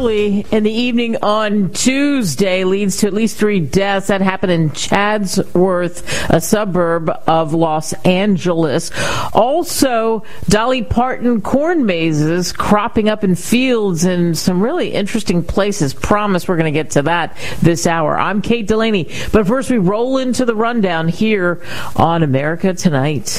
early in the evening on Tuesday leads to at least 3 deaths. That happened in Chatsworth, a suburb of Los Angeles. Also, Dolly Parton corn mazes cropping up in fields in some really interesting places. Promise we're going to get to that this hour. I'm Kate Delaney. But first, we roll into the rundown here on America Tonight.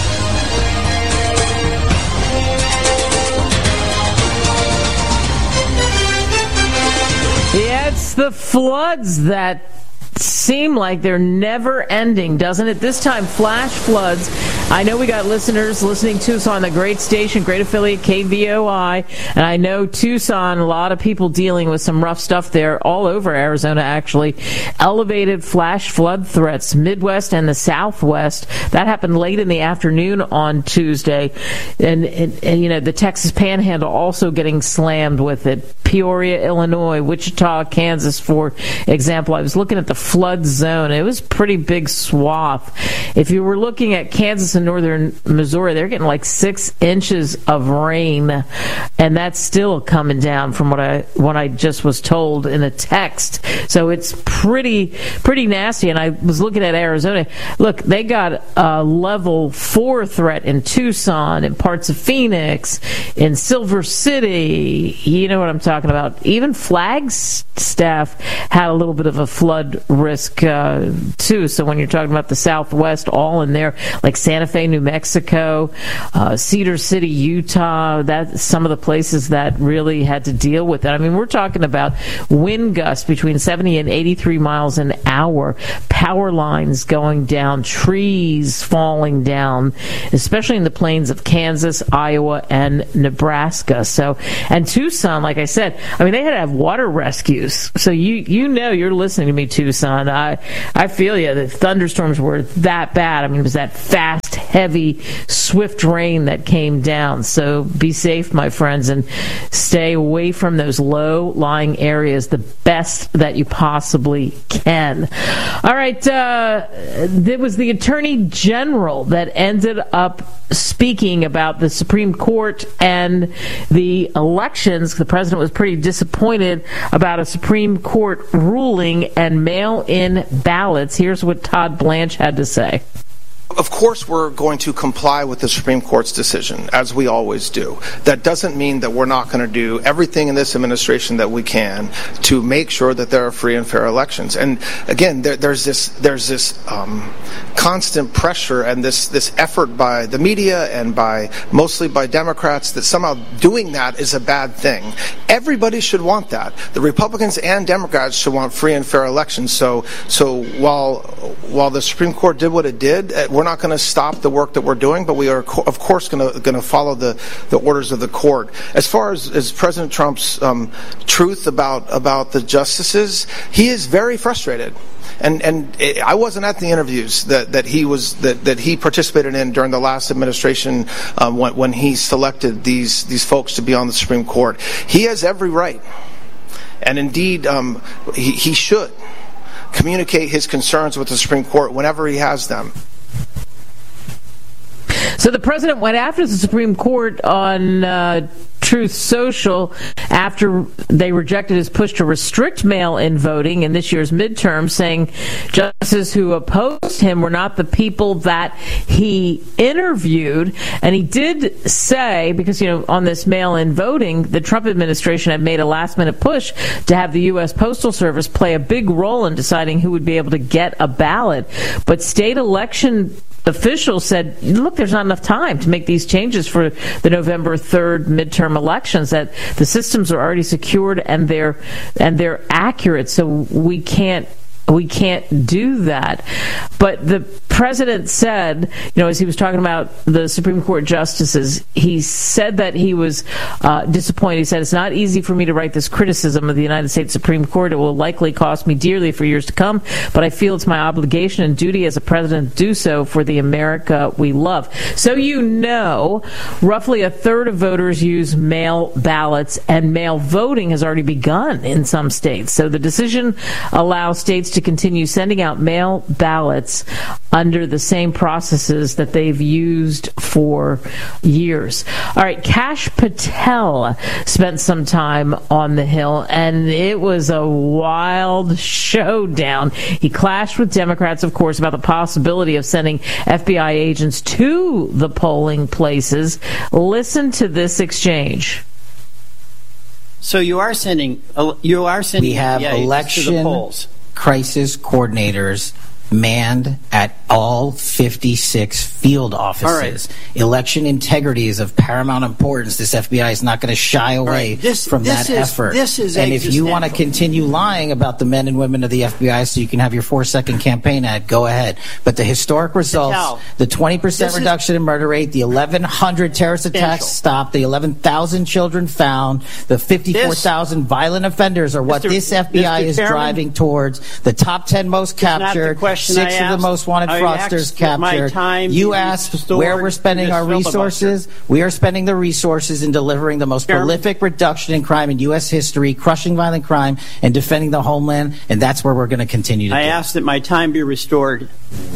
Yeah, it's the floods that seem like they're never ending, doesn't it? This time, flash floods. I know we got listeners listening to us on the great station, great affiliate KVOI, and I know Tucson, a lot of people dealing with some rough stuff there, all over Arizona, actually. Elevated flash flood threats, Midwest and the Southwest. That happened late in the afternoon on Tuesday, and you know, the Texas Panhandle also getting slammed with it. Peoria, Illinois, Wichita, Kansas, for example. I was looking at the flood zone. It was pretty big swath. If you were looking at Kansas and northern Missouri, they're getting like 6 inches of rain, and that's still coming down from what I just was told in a text. So it's pretty nasty. And I was looking at Arizona. Look, they got a level 4 threat in Tucson, in parts of Phoenix, in Silver City. You know what I'm talking about. Even Flagstaff had a little bit of a flood risk too. So when you're talking about the Southwest, all in there, like Santa Fe, New Mexico, Cedar City, Utah, that's some of the places that really had to deal with it. I mean, we're talking about wind gusts between 70 and 83 miles an hour, power lines going down, trees falling down, especially in the plains of Kansas, Iowa, and Nebraska. So, and Tucson, like I said, I mean, they had to have water rescues. So you know, you're listening to me, Tucson. I feel you. The thunderstorms were that bad. I mean, it was that fast, heavy, swift rain that came down. So be safe, my friends, and stay away from those low-lying areas the best that you possibly can. All right. There was the Attorney General that ended up speaking about the Supreme Court and the elections. The president was pretty disappointed about a Supreme Court ruling and mail-in ballots. Here's what Todd Blanche had to say. Of course, we're going to comply with the Supreme Court's decision, as we always do. That doesn't mean that we're not going to do everything in this administration that we can to make sure that there are free and fair elections. And again, there's this constant pressure and this effort by the media and mostly by Democrats that somehow doing that is a bad thing. Everybody should want that. The Republicans and Democrats should want free and fair elections. So while the Supreme Court did what it did, we're not going to stop the work that we're doing, but we are, of course, going to follow the orders of the court. As far as President Trump's truth about the justices, he is very frustrated. And I wasn't at the interviews that he participated in during the last administration when he selected these folks to be on the Supreme Court. He has every right, and indeed he should communicate his concerns with the Supreme Court whenever he has them. So the president went after the Supreme Court on Truth Social after they rejected his push to restrict mail-in voting in this year's midterm, saying justices who opposed him were not the people that he interviewed. And he did say, because, you know, on this mail-in voting, the Trump administration had made a last-minute push to have the U.S. Postal Service play a big role in deciding who would be able to get a ballot. But state election officials said, look, there's not enough time to make these changes for the November 3rd midterm elections, that the systems are already secured and they're accurate, so we can't do that. But the president said, you know, as he was talking about the Supreme Court justices, he said that he was disappointed. He said, it's not easy for me to write this criticism of the United States Supreme Court. It will likely cost me dearly for years to come, but I feel it's my obligation and duty as a president to do so for the America we love. So, you know, roughly a third of voters use mail ballots, and mail voting has already begun in some states. So the decision allows states to continue sending out mail ballots under the same processes that they've used for years. All right, Kash Patel spent some time on the Hill, and it was a wild showdown. He clashed with Democrats, of course, about the possibility of sending FBI agents to the polling places. Listen to this exchange. So you are sending. We have election crisis coordinators manned at all 56 field offices. Right. Election integrity is of paramount importance. This FBI is not going to shy away from that effort. And if you want to continue lying about the men and women of the FBI so you can have your 4-second campaign ad, go ahead. But the historic results, the 20% reduction in murder rate, the 1,100 terrorist attacks stopped, the 11,000 children found, the 54,000 violent offenders are what this FBI is driving towards. The top 10 most captured. 6 of the most wanted fraudsters captured. You asked where we're spending our resources. We are spending the resources in delivering the most prolific reduction in crime in U.S. history, crushing violent crime, and defending the homeland, and that's where we're going to continue to do. I asked that my time be restored.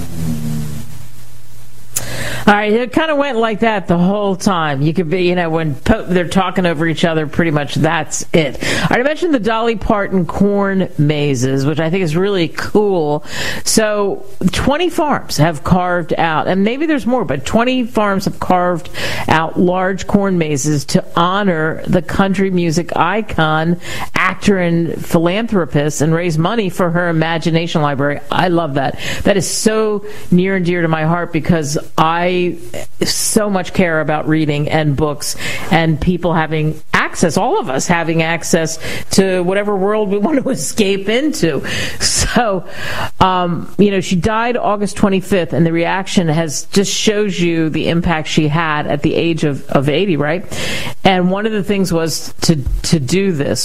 All right, it kind of went like that the whole time. You could be, when they're talking over each other, pretty much that's it. All right, I mentioned the Dolly Parton corn mazes, which I think is really cool. So 20 farms have carved out, and maybe there's more, but 20 farms have carved out large corn mazes to honor the country music icon, actor, and philanthropist, and raise money for her Imagination Library. I love that. That is so near and dear to my heart because I so much care about reading and books and people having access, all of us having access to whatever world we want to escape into. So, she died August 25th, and the reaction just shows you the impact she had at the age of 80, right? And one of the things was to do this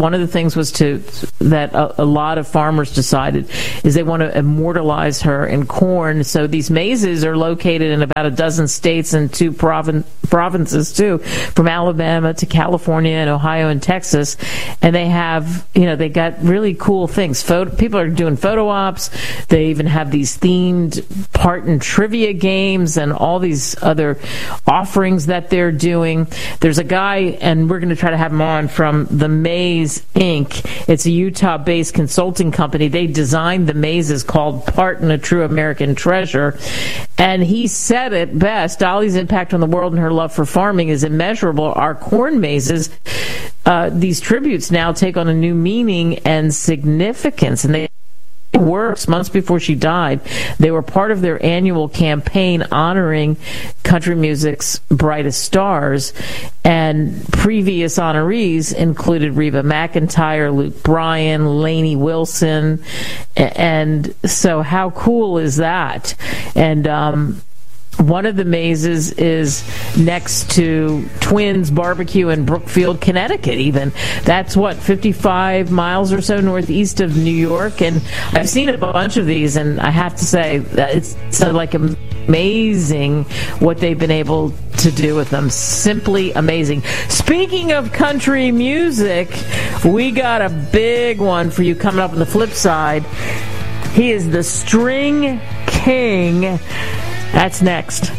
that a lot of farmers decided is they want to immortalize her in corn. So these mazes are located in about a dozen states and 2 provinces too, from Alabama to California and Ohio and Texas. And they have, they got really cool things. People are doing photo ops. They even have these themed Parton trivia games and all these other offerings that they're doing. There's a guy, and we're going to try to have him on, from The Maze Inc. It's a Utah-based consulting company. They designed the mazes called Parton, a True American Treasure. And he said it best: Dolly's impact on the world and her love for farming is immeasurable. Our corn mazes, these tributes now take on a new meaning and significance. And they works months before she died. They were part of their annual campaign honoring country music's brightest stars, and previous honorees included Reba McEntire, Luke Bryan, Lainey Wilson, and so how cool is that? And one of the mazes is next to Twins Barbecue in Brookfield, Connecticut, even. That's, 55 miles or so northeast of New York. And I've seen a bunch of these, and I have to say that it's amazing what they've been able to do with them. Simply amazing. Speaking of country music, we got a big one for you coming up on the flip side. He is the String King. That's next.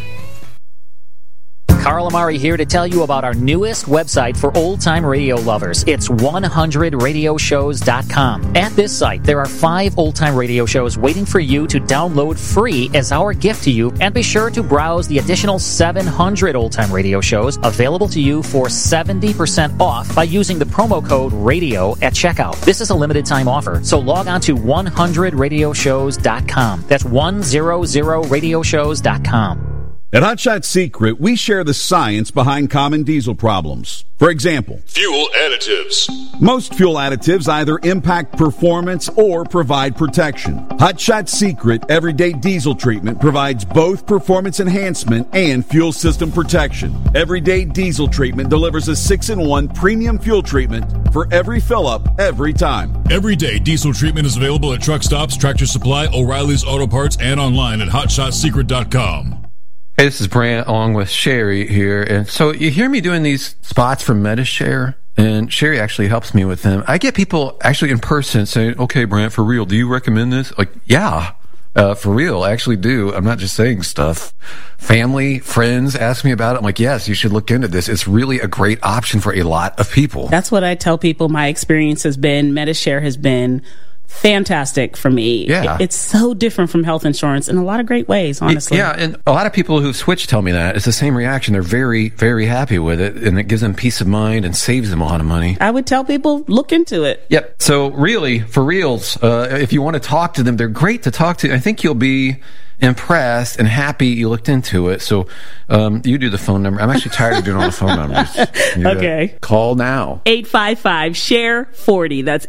Carl Amari here to tell you about our newest website for old-time radio lovers. It's 100radioshows.com. At this site, there are 5 old-time radio shows waiting for you to download free as our gift to you, and be sure to browse the additional 700 old-time radio shows available to you for 70% off by using the promo code RADIO at checkout. This is a limited-time offer, so log on to 100radioshows.com. That's 100radioshows.com. At Hot Shot Secret, we share the science behind common diesel problems. For example, fuel additives. Most fuel additives either impact performance or provide protection. Hot Shot Secret Everyday Diesel Treatment provides both performance enhancement and fuel system protection. Everyday Diesel Treatment delivers a 6-in-1 premium fuel treatment for every fill-up, every time. Everyday Diesel Treatment is available at truck stops, Tractor Supply, O'Reilly's Auto Parts, and online at HotShotSecret.com. Hey, this is Brant along with Sherry here. And so you hear me doing these spots for MediShare, And Sherry actually helps me with them. I get people actually in person saying, okay, Brant, for real, do you recommend this? Like, yeah, for real, I actually do. I'm not just saying stuff. Family, friends ask me about it. I'm like, yes, you should look into this. It's really a great option for a lot of people. That's what I tell people my experience has been. Medi-Share has been fantastic for me. Yeah. It's so different from health insurance in a lot of great ways, honestly. Yeah, and a lot of people who've switched tell me that. It's the same reaction. They're very, very happy with it, and it gives them peace of mind and saves them a lot of money. I would tell people, look into it. Yep. So really, for reals, if you want to talk to them, they're great to talk to. I think you'll be impressed and happy you looked into it. So you do the phone number. I'm actually tired of doing all the phone numbers. Okay. Call now. 855-SHARE-40. That's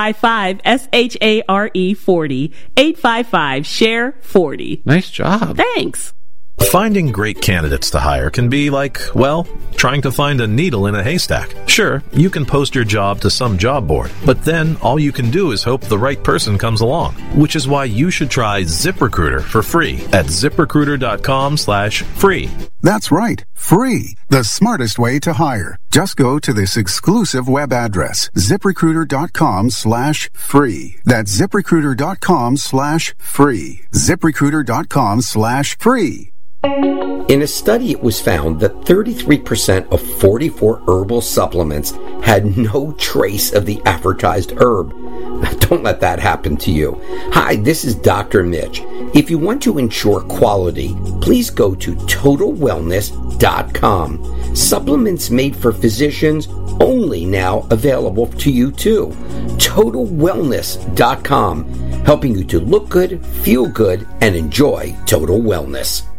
855-SHARE-40. 855-SHARE-40. Nice job. Thanks. Finding great candidates to hire can be like, well, trying to find a needle in a haystack. Sure, you can post your job to some job board, but then all you can do is hope the right person comes along, which is why you should try ZipRecruiter for free at ZipRecruiter.com/free. That's right, free. The smartest way to hire. Just go to this exclusive web address, ZipRecruiter.com/free. That's ZipRecruiter.com/free. ZipRecruiter.com/free. In a study, it was found that 33% of 44 herbal supplements had no trace of the advertised herb. Don't let that happen to you. Hi, this is Dr. Mitch. If you want to ensure quality, please go to TotalWellness.com. Supplements made for physicians only now available to you too. TotalWellness.com, helping you to look good, feel good, and enjoy total wellness.